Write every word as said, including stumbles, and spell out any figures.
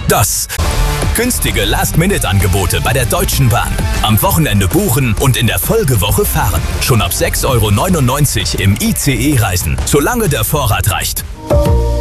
Das günstige Last-Minute-Angebote bei der Deutschen Bahn. Am Wochenende buchen und in der Folgewoche fahren. Schon ab sechs Euro neunundneunzig im I C E reisen, solange der Vorrat reicht.